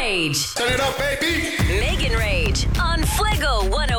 Rage. Turn it up, baby. Megan Rage on Fligo 101.